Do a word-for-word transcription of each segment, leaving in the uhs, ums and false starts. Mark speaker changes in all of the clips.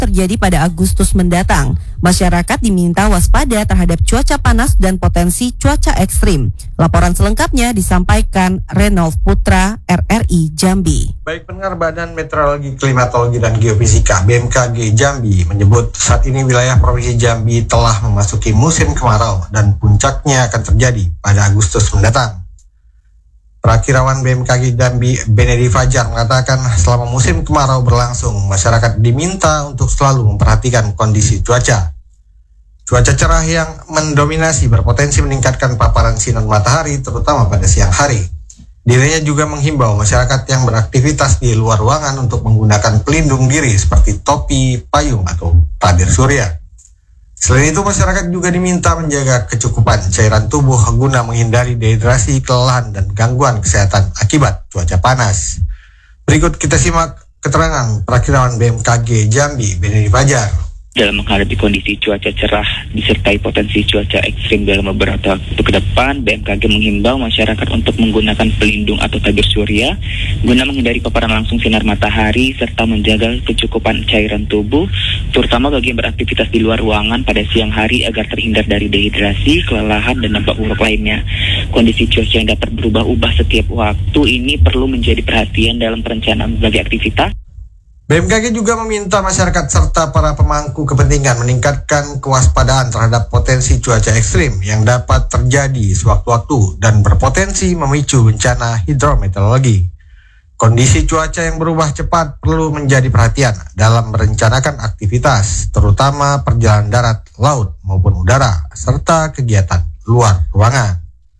Speaker 1: terjadi pada Agustus mendatang. Masyarakat diminta waspada terhadap cuaca panas dan potensi cuaca ekstrim. Laporan selengkapnya disampaikan Renov Putra, R R I Jambi.
Speaker 2: Baik pendengar, Badan Meteorologi, Klimatologi, dan Geofisika B M K G Jambi menyebut saat ini wilayah Provinsi Jambi telah memasuki musim kemarau dan puncaknya akan terjadi pada Agustus mendatang. Perakirawan B M K G Jambi, Benedi Fajar, mengatakan selama musim kemarau berlangsung, masyarakat diminta untuk selalu memperhatikan kondisi cuaca. Cuaca cerah yang mendominasi berpotensi meningkatkan paparan sinar matahari, terutama pada siang hari. Dirinya juga menghimbau masyarakat yang beraktivitas di luar ruangan untuk menggunakan pelindung diri seperti topi, payung, atau tabir surya. Selain itu, masyarakat juga diminta menjaga kecukupan cairan tubuh guna menghindari dehidrasi, kelelahan, dan gangguan kesehatan akibat cuaca panas. Berikut kita simak keterangan perakirawan B M K G Jambi, Benedi Fajar.
Speaker 3: Dalam menghadapi kondisi cuaca cerah disertai potensi cuaca ekstrim dalam beberapa waktu ke depan, B M K G menghimbau masyarakat untuk menggunakan pelindung atau tabir surya guna menghindari paparan langsung sinar matahari serta menjaga kecukupan cairan tubuh, terutama bagi yang beraktivitas di luar ruangan pada siang hari agar terhindar dari dehidrasi, kelelahan, dan dampak buruk lainnya. Kondisi cuaca yang dapat berubah-ubah setiap waktu ini perlu menjadi perhatian dalam perencanaan berbagai aktivitas.
Speaker 2: B M K G juga meminta masyarakat serta para pemangku kepentingan meningkatkan kewaspadaan terhadap potensi cuaca ekstrim yang dapat terjadi sewaktu-waktu dan berpotensi memicu bencana hidrometeorologi. Kondisi cuaca yang berubah cepat perlu menjadi perhatian dalam merencanakan aktivitas, terutama perjalanan darat, laut, maupun udara, serta kegiatan luar ruangan.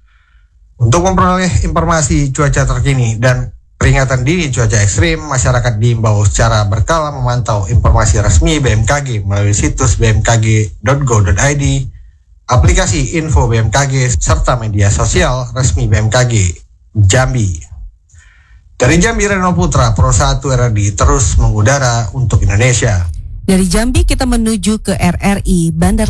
Speaker 2: Untuk memperoleh informasi cuaca terkini dan peringatan dini cuaca ekstrim, masyarakat diimbau secara berkala memantau informasi resmi B M K G melalui situs b m k g dot go dot i d, aplikasi info B M K G, serta media sosial resmi B M K G Jambi. Dari Jambi, Reno Putra, Pro satu R R I terus mengudara untuk Indonesia.
Speaker 1: Dari Jambi kita menuju ke R R I Bandar